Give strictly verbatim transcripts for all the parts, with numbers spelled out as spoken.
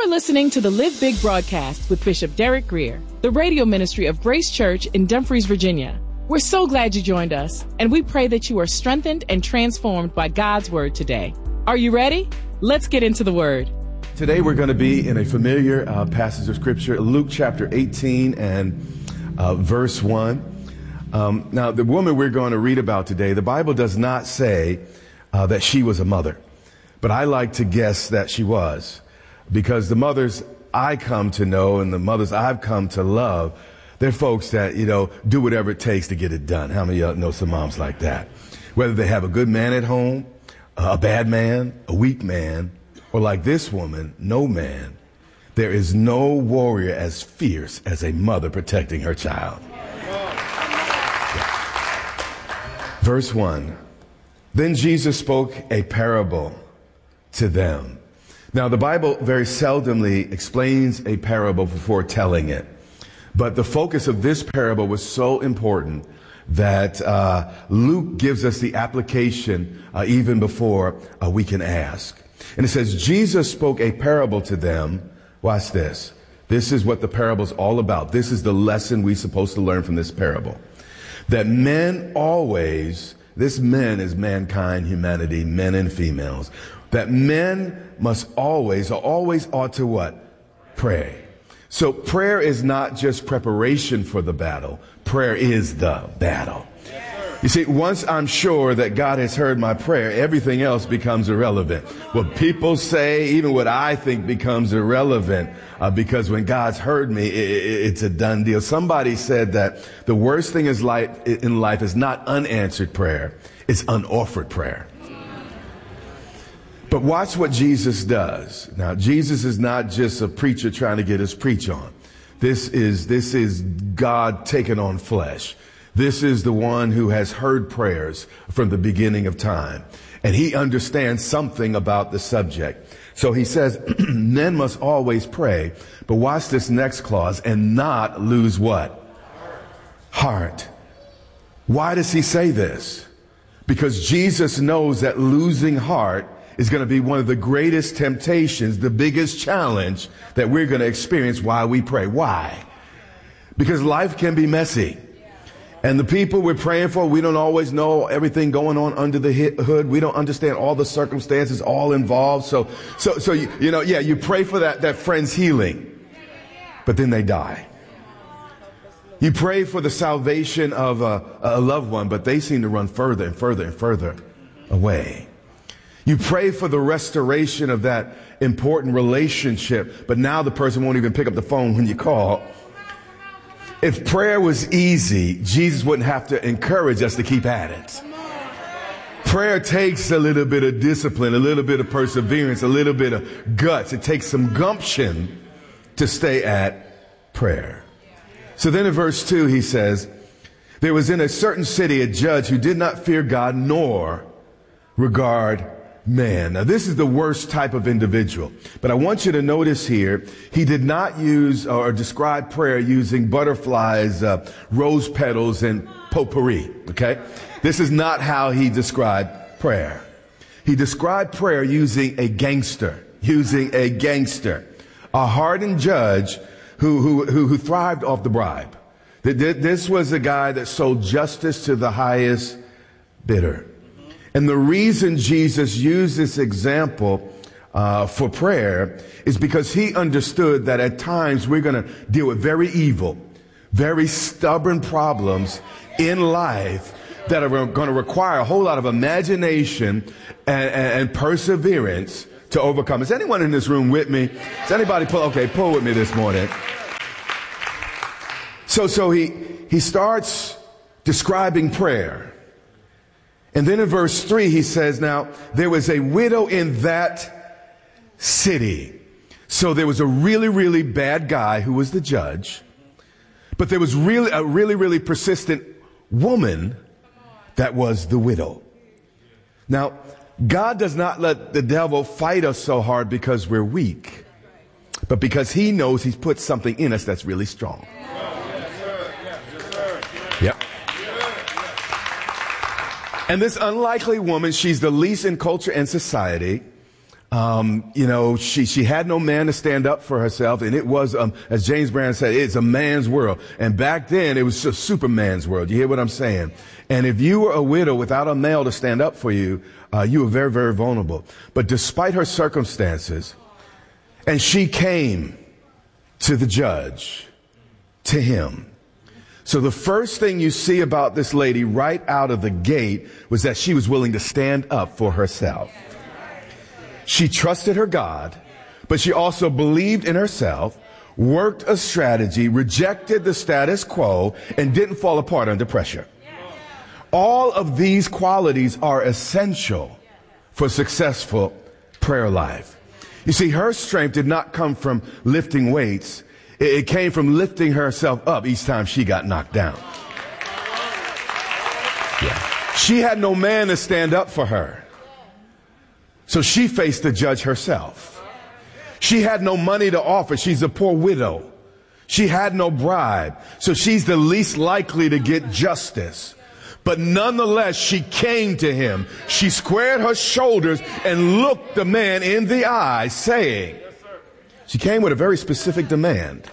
are listening to the Live Big broadcast with Bishop Derek Greer, the radio ministry of Grace Church in Dumfries, Virginia. We're so glad you joined us, and we pray that you are strengthened and transformed by God's word today. Are you ready? Let's get into the word. Today we're going to be in a familiar uh, passage of scripture, Luke chapter eighteen and uh, verse one. Um, now, the woman we're going to read about today, the Bible does not say uh, that she was a mother, but I like to guess that she was, because the mothers I come to know and the mothers I've come to love, they're folks that, you know, do whatever it takes to get it done. How many of y'all know some moms like that? Whether they have a good man at home, a bad man, a weak man, or like this woman, no man. There is no warrior as fierce as a mother protecting her child. Verse one, then Jesus spoke a parable to them. Now, the Bible very seldomly explains a parable before telling it. But the focus of this parable was so important that uh, Luke gives us the application uh, even before uh, we can ask. And it says, Jesus spoke a parable to them. Watch this. This is what the parable's all about. This is the lesson we're supposed to learn from this parable. That men always, this men is mankind, humanity, men and females, that men must always, or always ought to what? Pray. So prayer is not just preparation for the battle. Prayer is the battle. You see, once I'm sure that God has heard my prayer, everything else becomes irrelevant. What people say, even what I think, becomes irrelevant uh, because when God's heard me, it, it, it's a done deal. Somebody said that the worst thing is life, in life is not unanswered prayer. It's unoffered prayer. But watch what Jesus does. Now, Jesus is not just a preacher trying to get his preach on. This is, this is God taking on flesh. This is the one who has heard prayers from the beginning of time. And he understands something about the subject. So he says, men must always pray. But watch this next clause, and not lose what? Heart. Why does he say this? Because Jesus knows that losing heart is going to be one of the greatest temptations, the biggest challenge that we're going to experience while we pray. Why? Because life can be messy. And the people we're praying for, we don't always know everything going on under the hood. We don't understand all the circumstances all involved. So, so, so you, you know, yeah, you pray for that, that friend's healing, but then they die. You pray for the salvation of a, a loved one, but they seem to run further and further and further away. You pray for the restoration of that important relationship, but now the person won't even pick up the phone when you call. If prayer was easy, Jesus wouldn't have to encourage us to keep at it. Prayer takes a little bit of discipline, a little bit of perseverance, a little bit of guts. It takes some gumption to stay at prayer. So then in verse two, he says, there was in a certain city a judge who did not fear God nor regard man. Now, this is the worst type of individual. But I want you to notice here, he did not use or describe prayer using butterflies, uh, rose petals, and potpourri. Okay? This is not how he described prayer. He described prayer using a gangster, using a gangster, a hardened judge who, who, who, who thrived off the bribe. This was a guy that sold justice to the highest bidder. And the reason Jesus used this example uh, for prayer is because he understood that at times we're going to deal with very evil, very stubborn problems in life that are going to require a whole lot of imagination and, and, and perseverance to overcome. Is anyone in this room with me? Is anybody pull? Okay, pull with me this morning. So, so he he starts describing prayer. And then in verse three, he says, now, there was a widow in that city. So there was a really, really bad guy who was the judge. But there was really a really, really persistent woman that was the widow. Now, God does not let the devil fight us so hard because we're weak, but because he knows he's put something in us that's really strong. Yep. And this unlikely woman, she's the least in culture and society. Um, you know, she, she had no man to stand up for herself. And it was, um, as James Brown said, it's a man's world. And back then it was a superman's world. You hear what I'm saying? And if you were a widow without a male to stand up for you, uh, you were very, very vulnerable. But despite her circumstances, and she came to the judge, to him. So the first thing you see about this lady right out of the gate was that she was willing to stand up for herself. She trusted her God, but she also believed in herself, worked a strategy, rejected the status quo, and didn't fall apart under pressure. All of these qualities are essential for successful prayer life. You see, her strength did not come from lifting weights. It came from lifting herself up each time she got knocked down. Yeah. She had no man to stand up for her. So she faced the judge herself. She had no money to offer. She's a poor widow. She had no bribe. So she's the least likely to get justice. But nonetheless, she came to him. She squared her shoulders and looked the man in the eye, saying, she came with a very specific demand.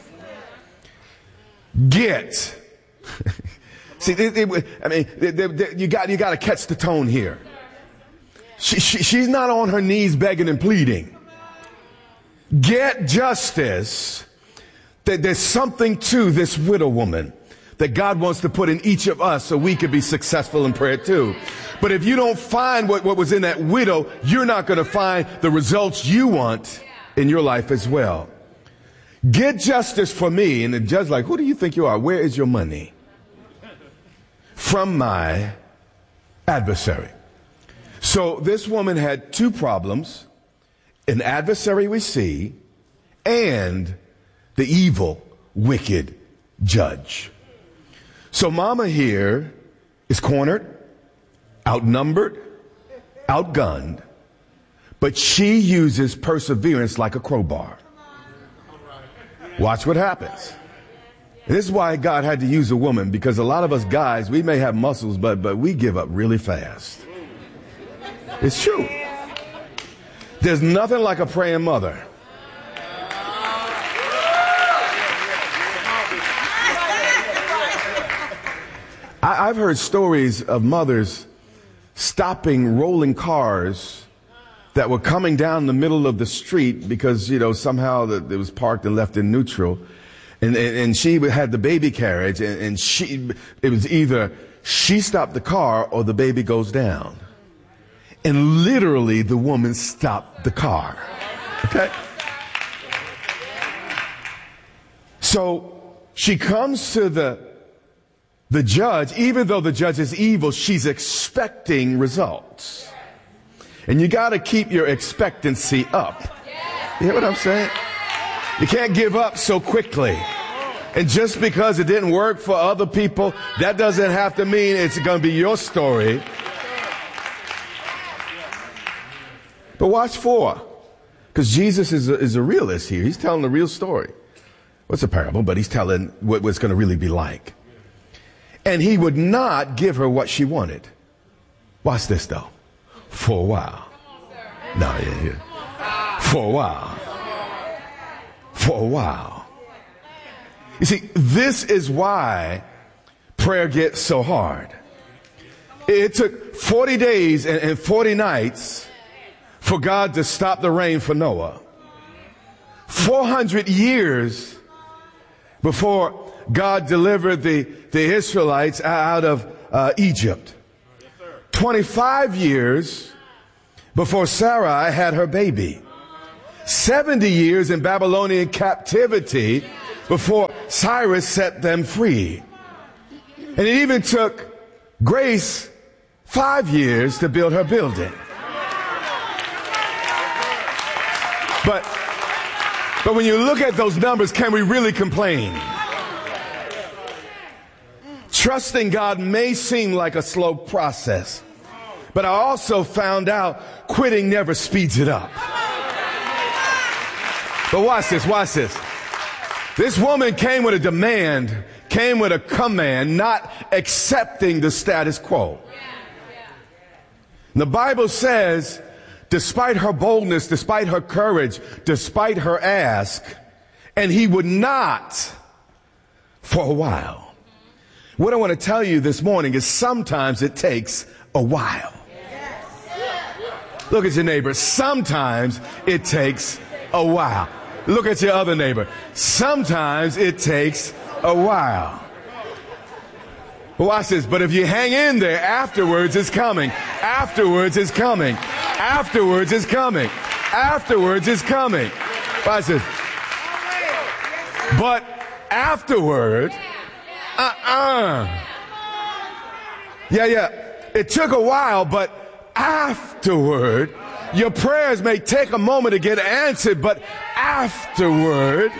Get. See, it, it, I mean, it, it, you got, you got to catch the tone here. She, she, she's not on her knees begging and pleading. Get justice. That there's something to this widow woman that God wants to put in each of us so we can be successful in prayer too. But if you don't find what, what was in that widow, you're not going to find the results you want in your life as well. Get justice for me. And the judge's like, who do you think you are? Where is your money? From my adversary. So this woman had two problems, an adversary we see and the evil, wicked judge. So mama here is cornered, outnumbered, outgunned, but she uses perseverance like a crowbar. Watch what happens. This is why God had to use a woman, because a lot of us guys, we may have muscles, but, but we give up really fast. It's true. There's nothing like a praying mother. I, I've heard stories of mothers stopping rolling cars that were coming down the middle of the street because, you know, somehow the, it was parked and left in neutral. And, and, and she had the baby carriage, and, and she, it was either she stopped the car or the baby goes down. And literally the woman stopped the car. Okay? So she comes to the, the judge. Even though the judge is evil, she's expecting results. And you got to keep your expectancy up. You hear what I'm saying? You can't give up so quickly. And just because it didn't work for other people, that doesn't have to mean it's going to be your story. But watch for, because Jesus is a, is a realist here. He's telling the real story. What's a parable? But he's telling what it's going to really be like. And he would not give her what she wanted. Watch this, though. For a while. No, yeah, yeah. For a while. For a while. You see, this is why prayer gets so hard. It took forty days and, and forty nights for God to stop the rain for Noah. four hundred years before God delivered the, the Israelites out of uh, Egypt. twenty-five years before Sarai had her baby. seventy years in Babylonian captivity before Cyrus set them free. And it even took Grace five years to build her building. But, but when you look at those numbers, can we really complain? Trusting God may seem like a slow process, but I also found out quitting never speeds it up. But watch this, watch this. This woman came with a demand, came with a command, not accepting the status quo. The Bible says despite her boldness, despite her courage, despite her ask, and he would not for a while. What I want to tell you this morning is sometimes it takes a while. Look at your neighbor. Sometimes it takes a while. Look at your other neighbor. Sometimes it takes a while. But watch this. But if you hang in there, afterwards is coming. Afterwards is coming. Afterwards is coming. Afterwards is coming. Watch this. But afterward, uh-uh. Yeah, yeah. It took a while, but afterward, your prayers may take a moment to get answered, but afterward,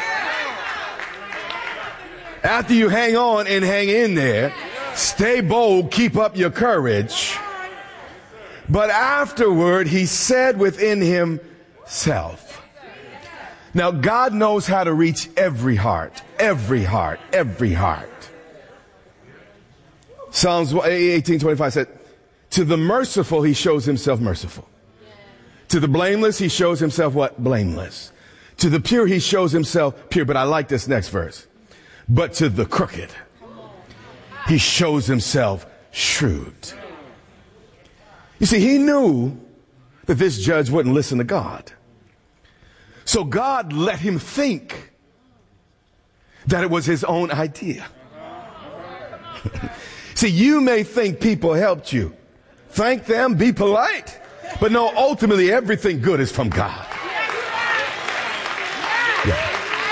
after you hang on and hang in there, stay bold, keep up your courage. But afterward, he said within himself. Now, God knows how to reach every heart, every heart, every heart. Psalms eighteen twenty-five said, to the merciful, he shows himself merciful. To the blameless, he shows himself what? Blameless. To the pure, he shows himself pure. But I like this next verse. But to the crooked, he shows himself shrewd. You see, he knew that this judge wouldn't listen to God. So God let him think that it was his own idea. See, you may think people helped you. Thank them, be polite. But no, ultimately everything good is from God. Yeah.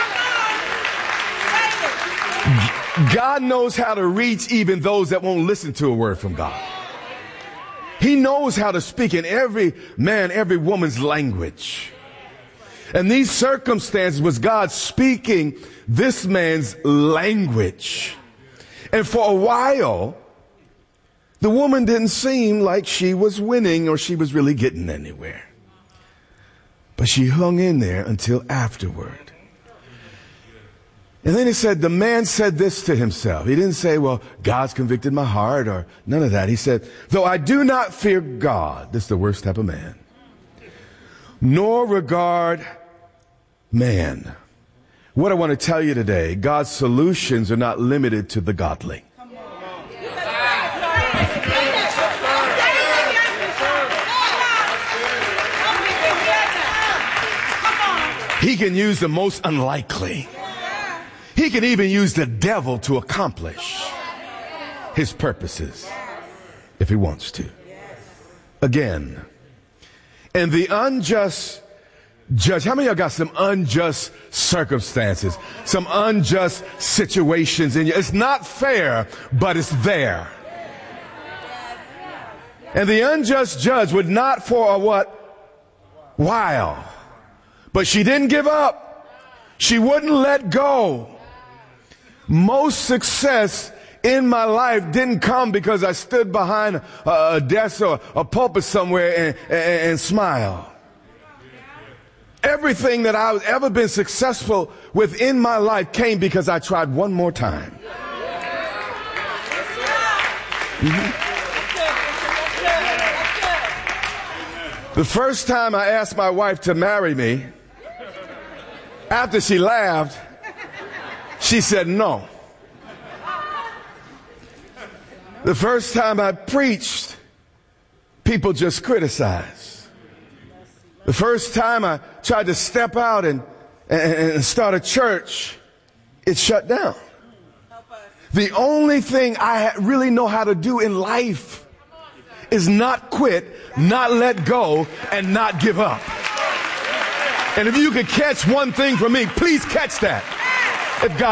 God knows how to reach even those that won't listen to a word from God. He knows how to speak in every man, every woman's language. And these circumstances was God speaking this man's language. And for a while, the woman didn't seem like she was winning or she was really getting anywhere. But she hung in there until afterward. And then he said, the man said this to himself. He didn't say, well, God's convicted my heart or none of that. He said, though I do not fear God, this is the worst type of man, nor regard man. What I want to tell you today, God's solutions are not limited to the godly. He can use the most unlikely. He can even use the devil to accomplish his purposes if he wants to. Again, and the unjust judge, how many of y'all got some unjust circumstances, some unjust situations in you? It's not fair, but it's there. And the unjust judge would not for a what? While. But she didn't give up. She wouldn't let go. Most success in my life didn't come because I stood behind a, a desk or a pulpit somewhere and, and, and smiled. Everything that I've ever been successful with in my life came because I tried one more time. Mm-hmm. The first time I asked my wife to marry me, after she laughed, she said no. The first time I preached, people just criticized. The first time I tried to step out and, and, and start a church, it shut down. The only thing I really know how to do in life is not quit, not let go, and not give up. And if you could catch one thing from me, please catch that. If God